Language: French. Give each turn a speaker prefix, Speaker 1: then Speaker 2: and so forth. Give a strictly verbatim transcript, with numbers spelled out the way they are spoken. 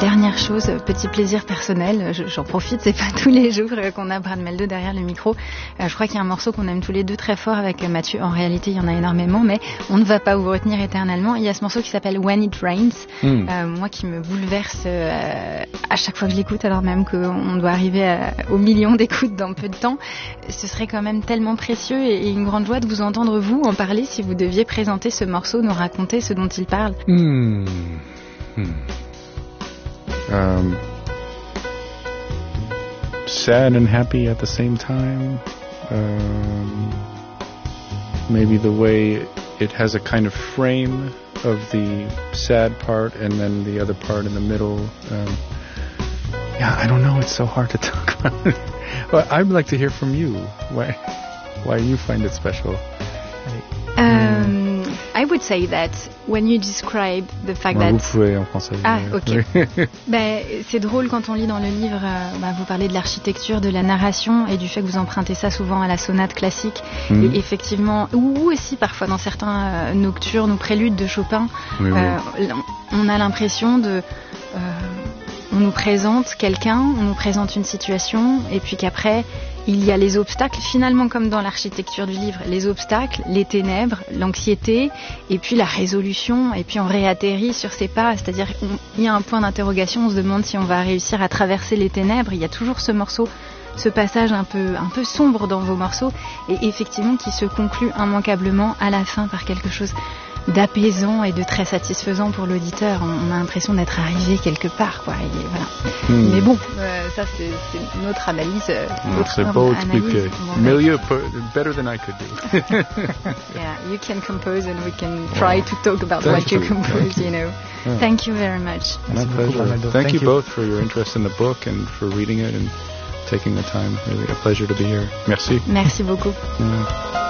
Speaker 1: dernière chose, petit plaisir personnel, j'en profite, c'est pas tous les jours qu'on a Brad Mehldau derrière le micro. Euh, je crois qu'il y a un morceau qu'on aime tous les deux très fort avec Mathieu. En réalité, il y en a énormément, mais on ne va pas vous retenir éternellement. Il y a ce morceau qui s'appelle When It Rains, mm. euh, moi qui me bouleverse euh, à chaque fois que je l'écoute, alors même qu'on doit arriver à, aux millions d'écoutes dans peu de temps. Ce serait quand même tellement précieux et, et une grande joie de vous entendre, vous, en parler si vous deviez présenter ce morceau, nous raconter ce dont il parle.
Speaker 2: Mm. Mm. Um, sad and happy at the same time. Um, maybe the way it has a kind of frame of the sad part and then the other part in the middle. Um, yeah, I don't know. It's so hard to talk about. Well, I'd like to hear from you. Why, why you find it special?
Speaker 1: Um, I would say that when you describe the fact
Speaker 2: ouais,
Speaker 1: that...
Speaker 2: Vous pouvez en français.
Speaker 1: Ah, ok. ben, c'est drôle quand on lit dans le livre, euh, ben, vous parlez de l'architecture, de la narration et du fait que vous empruntez ça souvent à la sonate classique. Mm. Et effectivement, ou aussi parfois dans certains euh, nocturnes ou préludes de Chopin,
Speaker 2: oui,
Speaker 1: euh,
Speaker 2: oui.
Speaker 1: on a l'impression de... Euh, on nous présente quelqu'un, on nous présente une situation et puis qu'après... il y a les obstacles, finalement comme dans l'architecture du livre, les obstacles, les ténèbres, l'anxiété, et puis la résolution, et puis on réatterrit sur ses pas, c'est-à-dire qu'il y a un point d'interrogation, on se demande si on va réussir à traverser les ténèbres, il y a toujours ce morceau, ce passage un peu, un peu sombre dans vos morceaux, et effectivement qui se conclut immanquablement à la fin par quelque chose d'apaisant et de très satisfaisant pour l'auditeur. On a l'impression d'être arrivé quelque part, quoi. Et voilà. Mm. Mais bon, euh, ça c'est, c'est notre analyse. Euh, notre
Speaker 2: c'est beau expliqué. Mieux, better than I could do.
Speaker 1: Yeah, you can compose and we can try wow. to talk about Thank what you, you compose, you know. Yeah. Thank you very much.
Speaker 2: My pleasure. Thank, Thank you, you both for your interest in the book and for reading it and taking the time. Really a pleasure to be here. Merci.
Speaker 1: Merci beaucoup.
Speaker 2: Yeah.